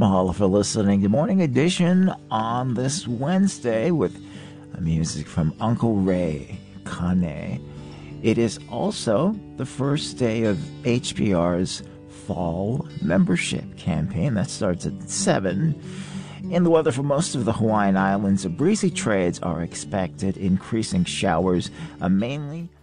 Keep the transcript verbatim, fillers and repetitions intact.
Mahalo for listening to Morning Edition on this Wednesday with music from Uncle Ray Kane. It is also the first day of H B R's fall membership campaign. That starts at seven. In the weather for most of the Hawaiian Islands, breezy trades are expected, increasing showers, uh, mainly